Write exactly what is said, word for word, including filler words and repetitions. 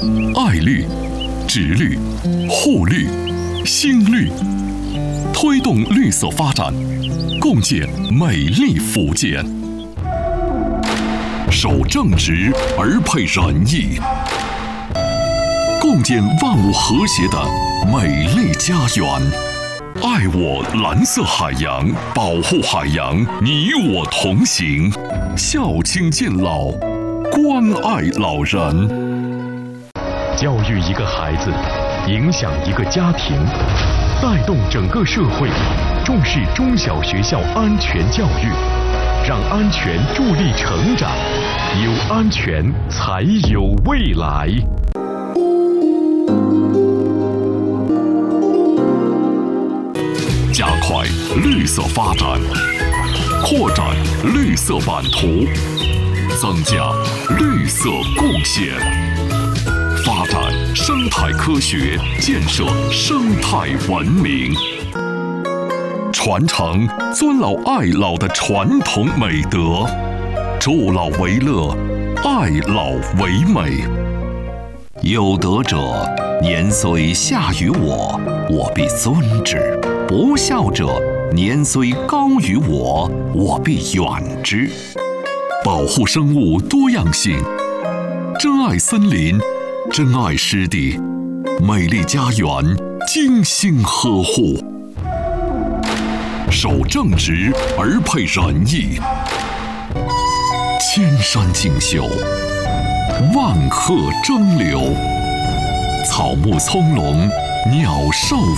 爱绿、植绿、护绿、新绿，推动绿色发展，共建美丽福建。守正直而配仁义，共建万物和谐的美丽家园。爱我蓝色海洋，保护海洋，你我同行。孝亲敬老，关爱老人。 教育一个孩子，影响一个家庭，带动整个社会，重视中小学校安全教育，让安全助力成长，有安全才有未来。 加快绿色发展，扩展绿色版图，增加绿色贡献，发展生态科学，建设生态文明，传承尊老爱老的传统美德，助老为乐，爱老为美。有德者，年虽下于我，我必尊之；不孝者，年虽高于我，我必远之。保护生物多样性，珍爱森林，珍爱湿地，美丽家园精心呵护。守正直而配仁义，千山竞秀，万壑争流，草木葱茏，鸟兽